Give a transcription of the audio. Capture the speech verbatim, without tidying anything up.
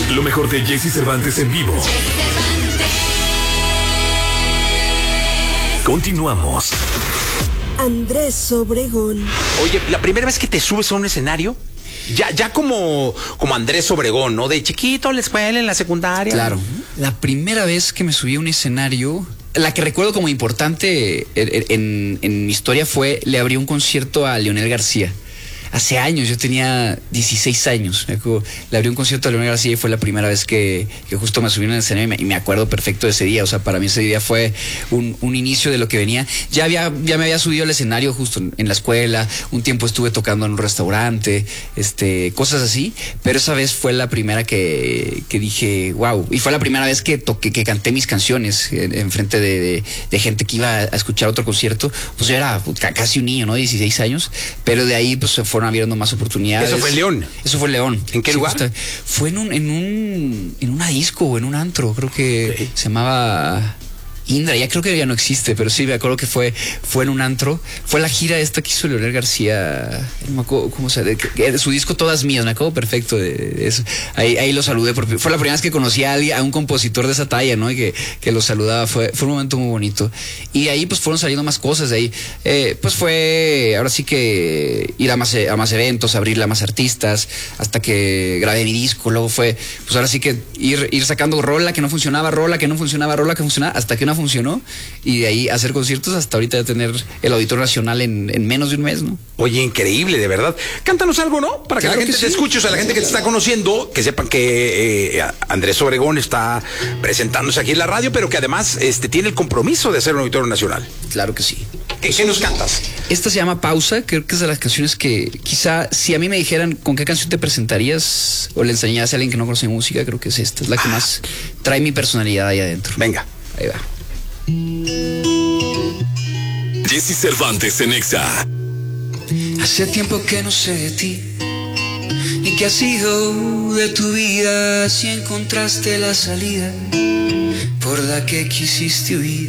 Lo mejor de Jesse Cervantes en vivo. Continuamos. Andrés Obregón. Oye, la primera vez que te subes a un escenario, ya, ya como, como Andrés Obregón, ¿no? De chiquito, en la escuela, en la secundaria. Claro. La primera vez que me subí a un escenario, la que recuerdo como importante en, en, en mi historia fue, le abrí un concierto a Leonel García. Hace años, yo tenía dieciséis años. Me acuerdo, le abrí un concierto a Leonel García y fue la primera vez que, que justo me subí en el escenario y me, y me acuerdo perfecto de ese día. O sea, para mí ese día fue un, un inicio de lo que venía. Ya, había, ya me había subido al escenario justo en, en la escuela. Un tiempo estuve tocando en un restaurante, este, cosas así. Pero esa vez fue la primera que, que dije, wow. Y fue la primera vez que toqué, que canté mis canciones en, en frente de, de, de gente que iba a escuchar otro concierto. Pues yo era casi un niño, ¿no? dieciséis años. Pero de ahí, pues, se fueron abriendo más oportunidades. ¿Eso fue en León? Eso fue en León. ¿En qué sí, lugar? Justo, fue en un, en un, en una disco o en un antro, creo que okay. Se llamaba Indra, ya creo que ya no existe, pero sí me acuerdo que fue, fue en un antro. Fue la gira esta que hizo Leonel García, no me acuerdo cómo se llama, su disco Todas Mías, me acuerdo perfecto de, de eso. Ahí, ahí lo saludé, porque fue la primera vez que conocí a alguien, a un compositor de esa talla, ¿no? Y que, que lo saludaba, fue, fue un momento muy bonito. Y ahí pues fueron saliendo más cosas de ahí. Eh, pues fue, ahora sí que ir a más, a más eventos, abrirle a más artistas, hasta que grabé mi disco. Luego fue, pues ahora sí que ir, ir sacando rola que no funcionaba, rola que no funcionaba, rola que funcionaba, hasta que una funcionó, y de ahí hacer conciertos hasta ahorita de tener el Auditorio Nacional en, en menos de un mes, ¿no? Oye, increíble, de verdad. Cántanos algo, ¿no? Para que claro la gente que te sí. escuche, o sea, la gente que te está conociendo, que sepan que eh, Andrés Obregón está presentándose aquí en la radio, pero que además este, tiene el compromiso de hacer un Auditorio Nacional. Claro que sí. ¿Qué, ¿Qué nos cantas? Esta se llama Pausa, creo que es de las canciones que quizá, si a mí me dijeran con qué canción te presentarías o le enseñaras a alguien que no conoce música, creo que es esta, es la que ah. más trae mi personalidad ahí adentro. Venga. Ahí va. Jesse Cervantes en Exa. Hace tiempo que no sé de ti, ni qué ha sido de tu vida, si encontraste la salida por la que quisiste huir.